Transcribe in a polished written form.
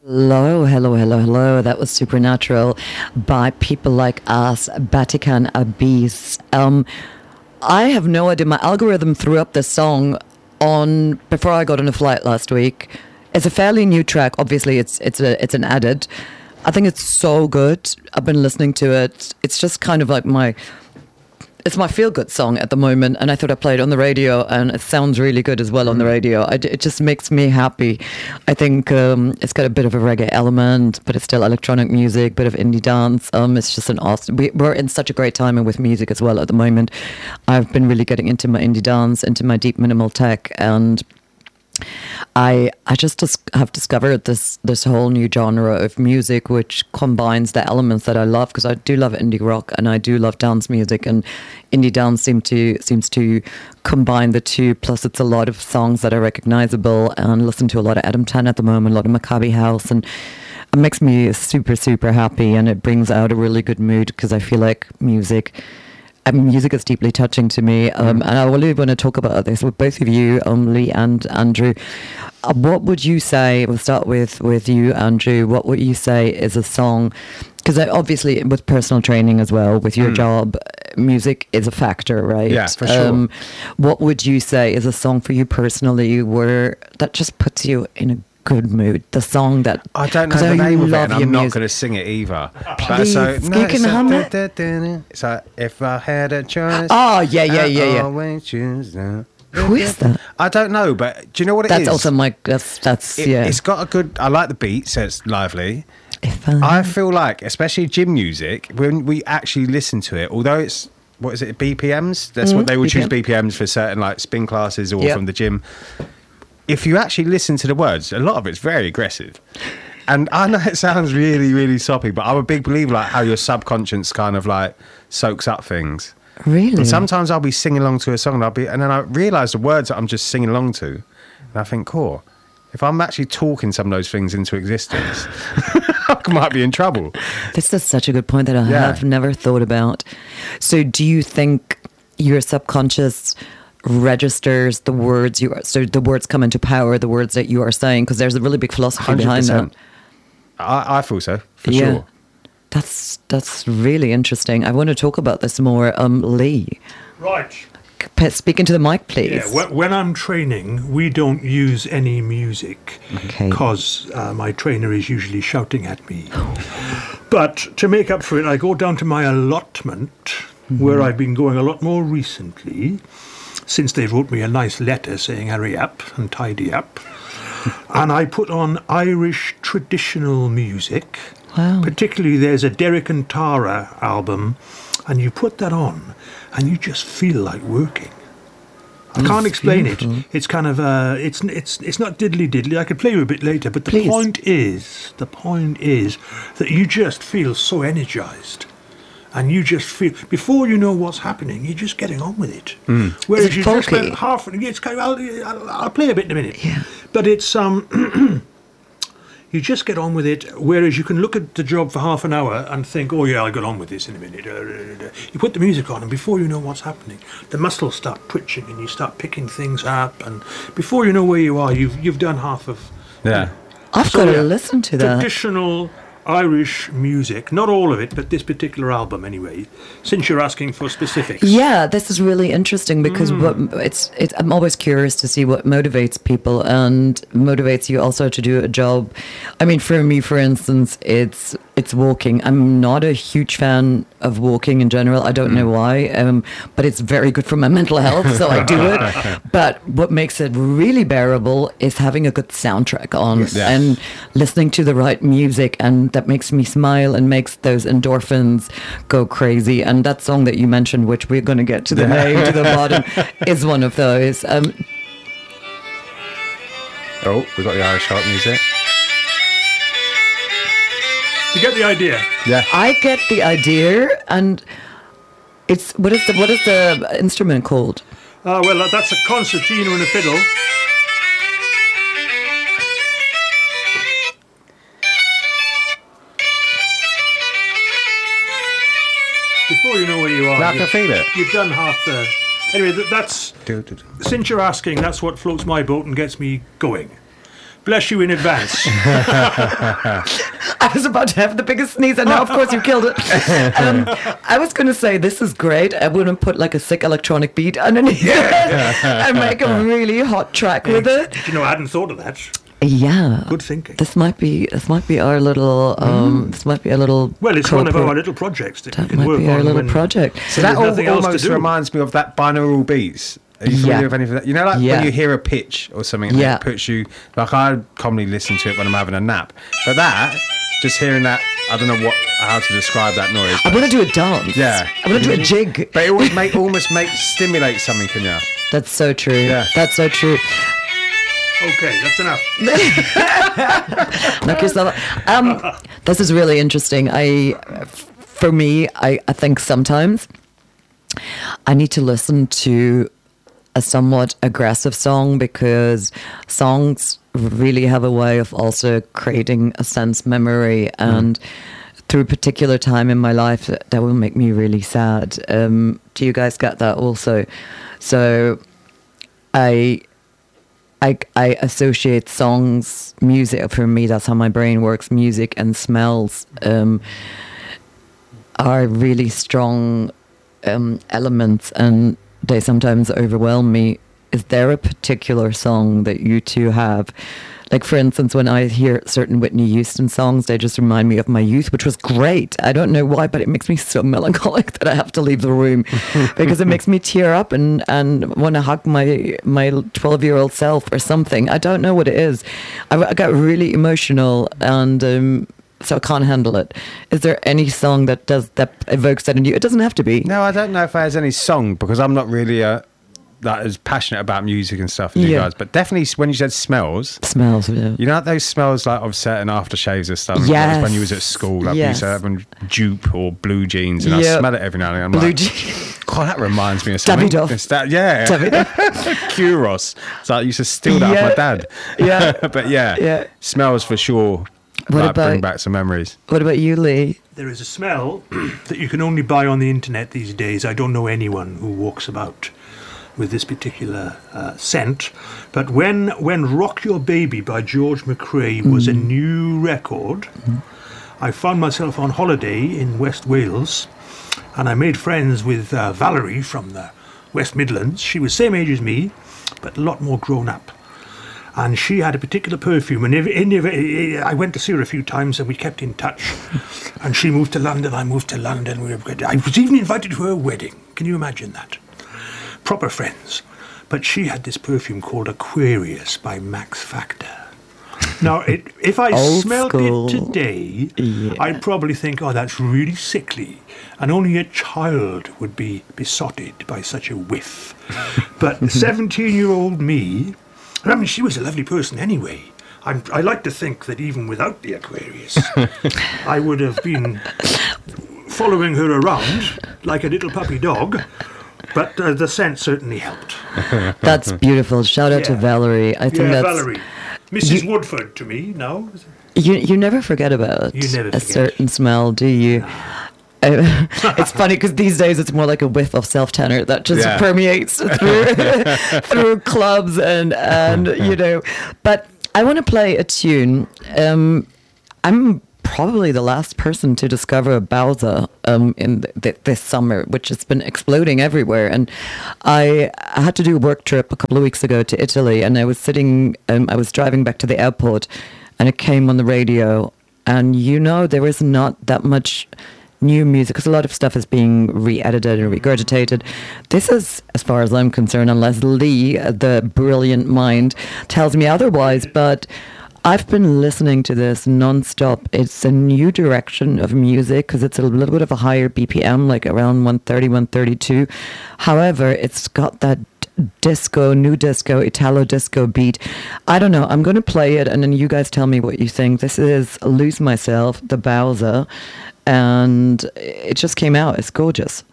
Hello, hello, hello, hello. That was Supernatural by People Like Us, Vatican Abyss. I have no idea. My algorithm threw up this song on before I got on a flight last week. It's a fairly new track. Obviously, it's an added. I think it's so good. I've been listening to it. It's just kind of like it's my feel-good song at the moment, and I thought I played it on the radio, and it sounds really good as well on the radio. It just makes me happy. I think it's got a bit of a reggae element, but it's still electronic music, bit of indie dance. It's just an awesome... We're in such a great timing with music as well at the moment. I've been really getting into my indie dance, into my deep minimal tech, and I just have discovered this whole new genre of music which combines the elements that I love, because I do love indie rock and I do love dance music, and indie dance seems to combine the two. Plus, it's a lot of songs that are recognizable, and listen to a lot of Adam Tan at the moment, a lot of Maccabi House, and it makes me super, super happy, and it brings out a really good mood, because I feel like music is deeply touching to me, and I really want to talk about this with both of you, Lee and Andrew. What would you say, we'll start with you, Andrew, what would you say is a song, because obviously with personal training as well, with your job, music is a factor, right? Yeah, for sure. What would you say is a song for you personally that just puts you in a good mood? The song that... I don't know the name of it, and I'm not going to sing it either. Please, you can hum it. It's like, if I had a choice... Oh, yeah. I always choose now. Who is that? I don't know, but do you know what That's is? also that's yeah. It's got a good... I like the beat, so it's lively. If I feel like, especially gym music, when we actually listen to it, although it's... What is it, BPMs? That's what they will choose BPMs for certain like spin classes or from the gym. If you actually listen to the words, a lot of it's very aggressive. And I know it sounds really, really soppy, but I'm a big believer like how your subconscious kind of like soaks up things. Really? And sometimes I'll be singing along to a song and then I realise the words that I'm just singing along to. And I think, cool, if I'm actually talking some of those things into existence, I might be in trouble. This is such a good point that I have never thought about. So do you think your subconscious registers the words so the words come into power, the words that you are saying, because there's a really big philosophy 100%. behind that. I feel so, for sure. That's really interesting. I want to talk about this more. Lee, Right. speak into the mic, please. Yeah, when I'm training, we don't use any music because my trainer is usually shouting at me. But to make up for it, I go down to my allotment, where I've been going a lot more recently, since they wrote me a nice letter saying hurry up and tidy up. And I put on Irish traditional music. Wow. Particularly there's a Derek and Tara album, and you put that on and you just feel like working. I can't explain it. It's kind of it's not diddly. I could play you a bit later, but the point is that you just feel so energized. And you just feel, before you know what's happening, you're just getting on with it. Whereas it you folky? just spent half, it's kind of, I'll play a bit in a minute. Yeah. But it's, you just get on with it, whereas you can look at the job for half an hour and think, oh yeah, I'll get on with this in a minute. You put the music on, and before you know what's happening, the muscles start twitching and you start picking things up, and before you know where you are, you've done half of... Yeah. I've got to listen to that. Traditional Irish music, not all of it, but this particular album anyway, since you're asking for specifics. Yeah, this is really interesting, because I'm always curious to see what motivates people and motivates you also to do a job. I mean, for me, for instance, it's walking. I'm not a huge fan of walking in general. I don't know why, but it's very good for my mental health, so I do it. But what makes it really bearable is having a good soundtrack on and listening to the right music, and that makes me smile and makes those endorphins go crazy. And that song that you mentioned, which we're going to get to the name, to the bottom, is one of those. Oh, we got the Irish harp music. You get the idea? Yeah. I get the idea, and it's what is the instrument called? Well, that's a concertina and a fiddle. Before you know where you are, I can feel it. You've done half the... Anyway, that's... Since you're asking, that's what floats my boat and gets me going. Bless you in advance. I was about to have the biggest sneeze, and now, of course, you killed it. I was going to say, this is great. I wouldn't put like a sick electronic beat underneath it and make a really hot track with it. You know, I hadn't thought of that. Yeah, good thinking. This might be our little. This might be a little. Well, it's one of our little projects that we can might work be our on. little project. So that almost reminds me of that binaural beats. Are you familiar with any of that? You know, like when you hear a pitch or something, it puts you. Like I commonly listen to it when I'm having a nap, but that, just hearing that, I don't know how to describe that noise. I want to do a dance. Yeah, I want to do a jig. But it almost stimulate something in you. That's so true. Yeah, that's so true. Okay, that's enough. Knock yourself out. This is really interesting. For me, I think sometimes I need to listen to a somewhat aggressive song, because songs really have a way of also creating a sense memory, and through a particular time in my life that will make me really sad. Do you guys get that also? So I associate songs, music, for me, that's how my brain works. Music and smells are really strong elements, and they sometimes overwhelm me. Is there a particular song that you two have? Like, for instance, when I hear certain Whitney Houston songs, they just remind me of my youth, which was great. I don't know why, but it makes me so melancholic that I have to leave the room because it makes me tear up and want to hug my 12-year-old self or something. I don't know what it is. I got really emotional, and so I can't handle it. Is there any song that evokes that in you? It doesn't have to be. No, I don't know if there's any song, because I'm not really that as passionate about music and stuff as you guys, but definitely when you said smells, yeah. You know those smells like of certain aftershaves and stuff. Yes. When you was at school, like you used to have Jupe or Blue Jeans, and I smell it every now and then. I'm Blue like, jeans. God, that reminds me of something. Davidoff. Yeah, Kuros. So I used to steal that off my dad. Yeah, but smells for sure. Bring back some memories. What about you, Lee? There is a smell that you can only buy on the internet these days. I don't know anyone who walks about with this particular scent, but when Rock Your Baby by George McRae was a new record, I found myself on holiday in West Wales, and I made friends with Valerie from the West Midlands. She was same age as me, but a lot more grown up. And she had a particular perfume, and I went to see her a few times, and we kept in touch. And she moved to London, I moved to London. I was even invited to her wedding. Can you imagine that? Proper friends. But she had this perfume called Aquarius by Max Factor. Now, if I smelled it today, I'd probably think, oh, that's really sickly. And only a child would be besotted by such a whiff. But 17-year-old me, I mean, she was a lovely person anyway. I like to think that even without the Aquarius, I would have been following her around like a little puppy dog. But the scent certainly helped. That's beautiful. Shout out to Valerie. I think that's Valerie. Mrs. Woodford to me, no? You never forget about a certain smell, do you? It's funny because these days it's more like a whiff of self-tanner that just permeates through clubs and you know. But I want to play a tune. I'm probably the last person to discover Bowser in this summer, which has been exploding everywhere. And I had to do a work trip a couple of weeks ago to Italy, and I was driving back to the airport, and it came on the radio. And you know, there is not that much new music because a lot of stuff is being re-edited and regurgitated. This is, as far as I'm concerned, unless Lee, the brilliant mind, tells me otherwise, but I've been listening to this non-stop. It's a new direction of music because it's a little bit of a higher BPM, like around 130, 132. However, it's got that new disco, Italo disco beat. I don't know. I'm going to play it and then you guys tell me what you think. This is Lose Myself, the Bowser, and it just came out. It's gorgeous.